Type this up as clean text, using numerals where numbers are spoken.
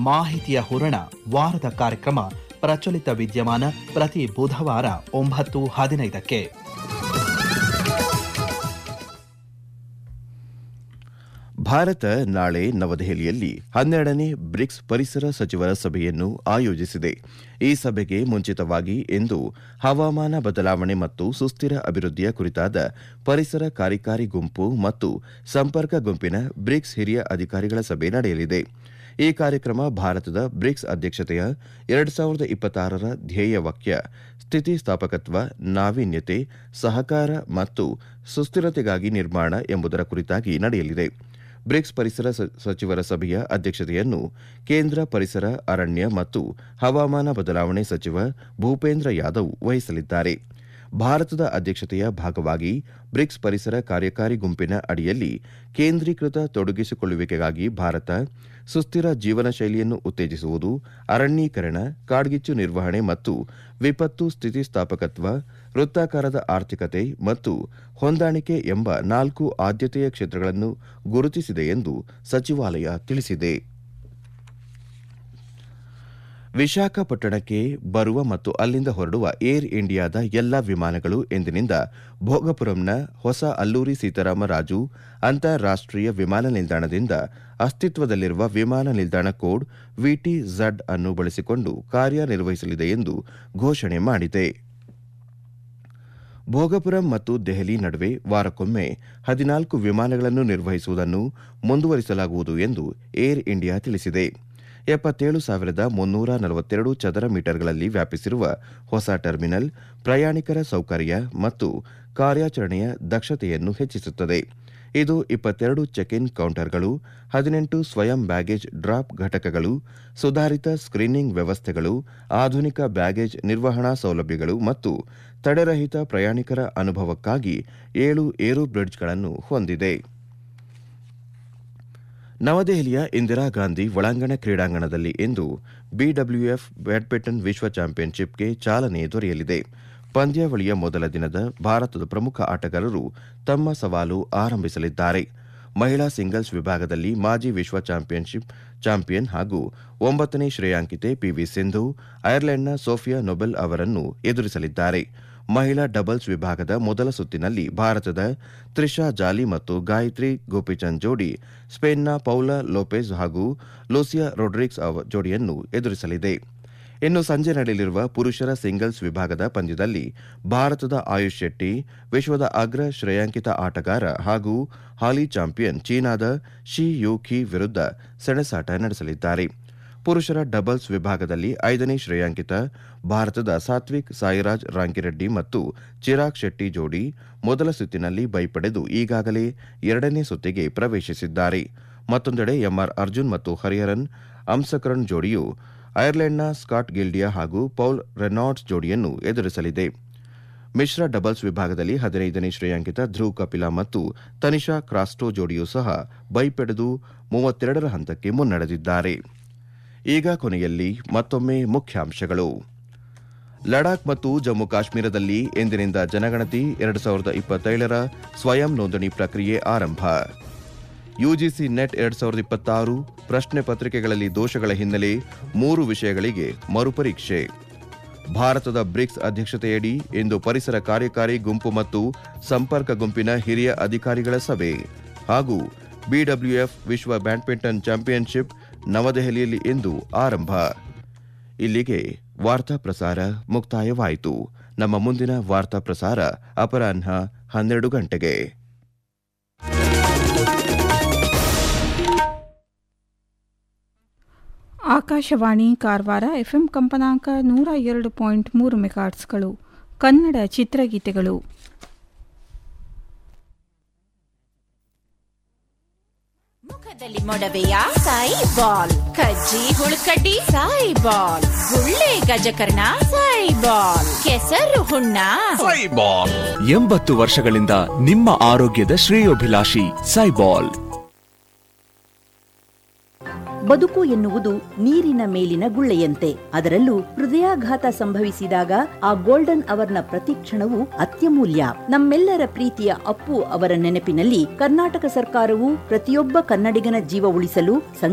ಮಾಹಿತಿಯ ಹೂರಣ ವಾರದ ಕಾರ್ಯಕ್ರಮ ಪ್ರಚಲಿತ ವಿದ್ಯಮಾನ ಪ್ರತಿ ಬುಧವಾರ 9:15. ಭಾರತ ನಾಳೆ ನವದೆಹಲಿಯಲ್ಲಿ 12ನೇ ಬ್ರಿಕ್ಸ್ ಪರಿಸರ ಸಚಿವರ ಸಭೆಯನ್ನು ಆಯೋಜಿಸಿದೆ. ಈ ಸಭೆಗೆ ಮುಂಚಿತವಾಗಿ ಇಂದು ಹವಾಮಾನ ಬದಲಾವಣೆ ಮತ್ತು ಸುಸ್ಥಿರ ಅಭಿವೃದ್ಧಿಯ ಕುರಿತಾದ ಪರಿಸರ ಕಾರ್ಯಕಾರಿ ಗುಂಪು ಮತ್ತು ಸಂಪರ್ಕ ಗುಂಪಿನ ಬ್ರಿಕ್ಸ್ ಹಿರಿಯ ಅಧಿಕಾರಿಗಳ ಸಭೆ ನಡೆಯಲಿದೆ. ಈ ಕಾರ್ಯಕ್ರಮ ಭಾರತದ ಬ್ರಿಕ್ಸ್ ಅಧ್ಯಕ್ಷತೆಯ 2026ರ ಧ್ಯೇಯ ವಾಕ್ಯ ಸ್ಥಿತಿಸ್ಥಾಪಕತ್ವ, ನಾವೀನ್ಯತೆ, ಸಹಕಾರ ಮತ್ತು ಸುಸ್ಥಿರತೆಗಾಗಿ ನಿರ್ಮಾಣ ಎಂಬುದರ ಕುರಿತಾಗಿ ನಡೆಯಲಿದೆ. ಬ್ರಿಕ್ಸ್ ಪರಿಸರ ಸಚಿವರ ಸಭೆಯ ಅಧ್ಯಕ್ಷತೆಯನ್ನು ಕೇಂದ್ರ ಪರಿಸರ, ಅರಣ್ಯ ಮತ್ತು ಹವಾಮಾನ ಬದಲಾವಣೆ ಸಚಿವ ಭೂಪೇಂದ್ರ ಯಾದವ್ ವಹಿಸಲಿದ್ದಾರೆ. ಭಾರತದ ಅಧ್ಯಕ್ಷತೆಯ ಭಾಗವಾಗಿ ಬ್ರಿಕ್ಸ್ ಪರಿಸರ ಕಾರ್ಯಕಾರಿ ಗುಂಪಿನ ಅಡಿಯಲ್ಲಿ ಕೇಂದ್ರೀಕೃತ ತೊಡಗಿಸಿಕೊಳ್ಳುವಿಕೆಗಾಗಿ ಭಾರತ ಸುಸ್ಥಿರ ಜೀವನ ಶೈಲಿಯನ್ನು ಉತ್ತೇಜಿಸುವುದು, ಅರಣ್ಯೀಕರಣ, ಕಾಡ್ಗಿಚ್ಚು ನಿರ್ವಹಣೆ ಮತ್ತು ವಿಪತ್ತು ಸ್ಥಿತಿಸ್ಥಾಪಕತ್ವ, ವೃತ್ತಾಕಾರದ ಆರ್ಥಿಕತೆ ಮತ್ತು ಹೊಂದಾಣಿಕೆ ಎಂಬ 4 ಆದ್ಯತೆಯ ಕ್ಷೇತ್ರಗಳನ್ನು ಗುರುತಿಸಿದೆ ಎಂದು ಸಚಿವಾಲಯ ತಿಳಿಸಿದೆ. ವಿಶಾಖಪಟ್ಟಣಕ್ಕೆ ಬರುವ ಮತ್ತು ಅಲ್ಲಿಂದ ಹೊರಡುವ ಏರ್ ಇಂಡಿಯಾದ ಎಲ್ಲಾ ವಿಮಾನಗಳು ಇಂದಿನಿಂದ ಭೋಗಪುರಂನ ಹೊಸ ಅಲ್ಲೂರಿ ಸೀತಾರಾಮರಾಜು ಅಂತಾರಾಷ್ಟೀಯ ವಿಮಾನ ನಿಲ್ದಾಣದಿಂದ ಅಸ್ತಿತ್ವದಲ್ಲಿರುವ ವಿಮಾನ ನಿಲ್ದಾಣ ಕೋಡ್ ವಿಟಿಝಡ್ ಅನ್ನು ಬಳಸಿಕೊಂಡು ಕಾರ್ಯನಿರ್ವಹಿಸಲಿದೆ ಎಂದು ಘೋಷಣೆ ಮಾಡಿದೆ. ಭೋಗಪುರಂ ಮತ್ತು ದೆಹಲಿ ನಡುವೆ ವಾರಕ್ಕೊಮ್ಮೆ 14 ವಿಮಾನಗಳನ್ನು ನಿರ್ವಹಿಸುವುದನ್ನು ಮುಂದುವರಿಸಲಾಗುವುದು ಎಂದು ಏರ್ ಇಂಡಿಯಾ ತಿಳಿಸಿದೆ. 77,342 ಚದರ ಮೀಟರ್ಗಳಲ್ಲಿ ವ್ಯಾಪಿಸಿರುವ ಹೊಸ ಟರ್ಮಿನಲ್ ಪ್ರಯಾಣಿಕರ ಸೌಕರ್ಯ ಮತ್ತು ಕಾರ್ಯಾಚರಣೆಯ ದಕ್ಷತೆಯನ್ನು ಹೆಚ್ಚಿಸುತ್ತದೆ. ಇದು 22 ಚೆಕ್ ಇನ್ ಕೌಂಟರ್ಗಳು, 18 ಸ್ವಯಂ ಬ್ಯಾಗೇಜ್ ಡ್ರಾಪ್ ಘಟಕಗಳು, ಸುಧಾರಿತ ಸ್ಕ್ರೀನಿಂಗ್ ವ್ಯವಸ್ಥೆಗಳು, ಆಧುನಿಕ ಬ್ಯಾಗೇಜ್ ನಿರ್ವಹಣಾ ಸೌಲಭ್ಯಗಳು ಮತ್ತು ತಡೆರಹಿತ ಪ್ರಯಾಣಿಕರ ಅನುಭವಕ್ಕಾಗಿ 7 ಏರೋ ಬ್ರಿಡ್ಜ್ಗಳನ್ನು ಹೊಂದಿದೆ. ನವದೆಹಲಿಯ ಇಂದಿರಾ ಗಾಂಧಿ ಒಳಾಂಗಣ ಕ್ರೀಡಾಂಗಣದಲ್ಲಿ ಇಂದು ಬಿಡಬ್ಲ್ಯೂಎಫ್ ಬ್ಯಾಡ್ಮಿಂಟನ್ ವಿಶ್ವ ಚಾಂಪಿಯನ್ಶಿಪ್ಗೆ ಚಾಲನೆ ದೊರೆಯಲಿದೆ. ಪಂದ್ಯಾವಳಿಯ ಮೊದಲ ದಿನದ ಭಾರತದ ಪ್ರಮುಖ ಆಟಗಾರರು ತಮ್ಮ ಸವಾಲು ಆರಂಭಿಸಲಿದ್ದಾರೆ. ಮಹಿಳಾ ಸಿಂಗಲ್ಸ್ ವಿಭಾಗದಲ್ಲಿ ಮಾಜಿ ವಿಶ್ವ ಚಾಂಪಿಯನ್ ಹಾಗೂ 9ನೇ ಶ್ರೇಯಾಂಕಿತೆ ಪಿವಿ ಸಿಂಧು ಐರ್ಲೆಂಡ್ನ ಸೋಫಿಯಾ ನೊಬೆಲ್ ಅವರನ್ನು ಎದುರಿಸಲಿದ್ದಾರೆ. ಮಹಿಳಾ ಡಬಲ್ಸ್ ವಿಭಾಗದ ಮೊದಲ ಸುತ್ತಿನಲ್ಲಿ ಭಾರತದ ತ್ರಿಷಾ ಜಾಲಿ ಮತ್ತು ಗಾಯತ್ರಿ ಗೋಪಿಚಂದ್ ಜೋಡಿ ಸ್ಪೇನ್ನ ಪೌಲಾ ಲೋಪೆಜ್ ಹಾಗೂ ಲೂಸಿಯಾ ರೊಡ್ರಿಗ್ಸ್ ಜೋಡಿಯನ್ನು ಎದುರಿಸಲಿದೆ. ಇನ್ನು ಸಂಜೆ ನಡೆಯಲಿರುವ ಪುರುಷರ ಸಿಂಗಲ್ಸ್ ವಿಭಾಗದ ಪಂದ್ಯದಲ್ಲಿ ಭಾರತದ ಆಯುಷ್ ಶೆಟ್ಟಿ ವಿಶ್ವದ ಅಗ್ರ ಶ್ರೇಯಾಂಕಿತ ಆಟಗಾರ ಹಾಗೂ ಹಾಲಿ ಚಾಂಪಿಯನ್ ಚೀನಾದ ಶಿ ಯೂಖಿ ವಿರುದ್ಧ ಸೆಣಸಾಟ ನಡೆಸಲಿದ್ದಾರೆ. ಪುರುಷರ ಡಬಲ್ಸ್ ವಿಭಾಗದಲ್ಲಿ 5ನೇ ಶ್ರೇಯಾಂಕಿತ ಭಾರತದ ಸಾತ್ವಿಕ್ ಸಾಯಿರಾಜ್ ರಾಂಕಿರೆಡ್ಡಿ ಮತ್ತು ಚಿರಾಗ್ ಶೆಟ್ಟಿ ಜೋಡಿ ಮೊದಲ ಸುತ್ತಿನಲ್ಲಿ ಬೈ ಪಡೆದು ಈಗಾಗಲೇ 2ನೇ ಸುತ್ತಿಗೆ ಪ್ರವೇಶಿಸಿದ್ದಾರೆ. ಮತ್ತೊಂದೆಡೆ ಎಂಆರ್ ಅರ್ಜುನ್ ಮತ್ತು ಹರಿಹರನ್ ಅಂಸಕರಣ್ ಜೋಡಿಯು ಐರ್ಲೆಂಡ್ನ ಸ್ಕಾಟ್ ಗಿಲ್ಡಿಯಾ ಹಾಗೂ ಪೌಲ್ ರೆನಾಲ್ಡ್ಸ್ ಜೋಡಿಯನ್ನು ಎದುರಿಸಲಿದೆ. ಮಿಶ್ರ ಡಬಲ್ಸ್ ವಿಭಾಗದಲ್ಲಿ 15ನೇ ಶ್ರೇಯಾಂಕಿತ ಧ್ರುವ್ ಕಪಿಲಾ ಮತ್ತು ತನಿಷಾ ಕ್ರಾಸ್ಟೋ ಜೋಡಿಯೂ ಸಹ ಬೈ ಪಡೆದು 32ರ ಹಂತಕ್ಕೆ ಮುನ್ನಡೆದಿದ್ದಾರೆ. ಈಗ ಕೊನೆಯಲ್ಲಿ ಮತ್ತೊಮ್ಮೆ ಮುಖ್ಯಾಂಶಗಳು. ಲಡಾಖ್ ಮತ್ತು ಜಮ್ಮು ಕಾಶ್ಮೀರದಲ್ಲಿ ಇಂದಿನಿಂದ ಜನಗಣತಿ 2027ರ ಸ್ವಯಂ ನೋಂದಣಿ ಪ್ರಕ್ರಿಯೆ ಆರಂಭ. ಯುಜಿಸಿ ನೆಟ್ 2026 ಪ್ರಶ್ನೆ ಪತ್ರಿಕೆಗಳಲ್ಲಿ ದೋಷಗಳ ಹಿನ್ನೆಲೆ 3 ವಿಷಯಗಳಿಗೆ ಮರುಪರೀಕ್ಷೆ. ಭಾರತದ ಬ್ರಿಕ್ಸ್ ಅಧ್ಯಕ್ಷತೆಯಡಿ ಇಂದು ಪರಿಸರ ಕಾರ್ಯಕಾರಿ ಗುಂಪು ಮತ್ತು ಸಂಪರ್ಕ ಗುಂಪಿನ ಹಿರಿಯ ಅಧಿಕಾರಿಗಳ ಸಭೆ. ಹಾಗೂ ಬಿಡಬ್ಲ್ಯೂಎಫ್ ವಿಶ್ವ ಬ್ಯಾಡ್ಮಿಂಟನ್ ಚಾಂಪಿಯನ್ಶಿಪ್ ನವದೆಹಲಿಯಲ್ಲಿ ಇಂದು ಆರಂಭ. ಇಲ್ಲಿಗೆ ವಾರ್ತಾ ಪ್ರಸಾರ ಮುಕ್ತಾಯವಾಯಿತು. ನಮ್ಮ ಮುಂದಿನ ವಾರ್ತಾ ಪ್ರಸಾರ ಅಪರಾಹ್ನ 12 ಗಂಟೆಗೆ. ಆಕಾಶವಾಣಿ ಕಾರವಾರ ಎಫ್ಎಂ ಕಂಪನಾಂಕ 102.3 ಮೆಗಾಟ್ಸ್ಗಳು. ಕನ್ನಡ ಚಿತ್ರಗೀತೆಗಳು. ಮುಖದಲ್ಲಿ ಮೊಡವೆಯ ಸಾಯಿ ಬಾಲ್, ಕಜ್ಜಿ ಹುಳುಕಡ್ಡಿ ಸಾಯಿ ಬಾಲ್, ಗುಳ್ಳೆ ಗಜಕರ್ಣ ಸಾಯಿ ಬಾಲ್, ಕೆಸರು ಹುಣ್ಣ ಸಾಯಿ ಬಾಲ್. 80 ವರ್ಷಗಳಿಂದ ನಿಮ್ಮ ಆರೋಗ್ಯದ ಶ್ರೇಯೋಭಿಲಾಷಿ ಸೈಬಾಲ್. ಬದುಕು ಎನ್ನುವುದು ನೀರಿನ ಮೇಲಿನ ಗುಳ್ಳೆಯಂತೆ. ಅದರಲ್ಲೂ ಹೃದಯಾಘಾತ ಸಂಭವಿಸಿದಾಗ ಆ ಗೋಲ್ಡನ್ ಅವರ್ನ ಪ್ರತಿಕ್ಷಣವು ಅತ್ಯಮೂಲ್ಯ. ನಮ್ಮೆಲ್ಲರ ಪ್ರೀತಿಯ ಅಪ್ಪು ಅವರ ನೆನಪಿನಲ್ಲಿ ಕರ್ನಾಟಕ ಸರ್ಕಾರವು ಪ್ರತಿಯೊಬ್ಬ ಕನ್ನಡಿಗನ ಜೀವ ಉಳಿಸಲು